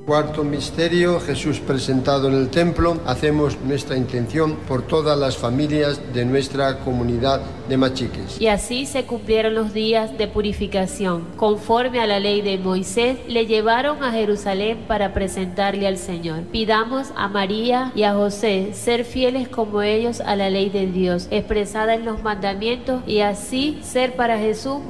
Cuarto misterio, Jesús presentado en el templo. Hacemos nuestra intención por todas las familias de nuestra comunidad de Machiques. Y así se cumplieron los días de purificación. Conforme a la ley de Moisés, le llevaron a Jerusalén para presentarle al Señor. Pidamos a María y a José ser fieles como ellos a la ley de Dios, expresada en los mandamientos, y así ser para Jesús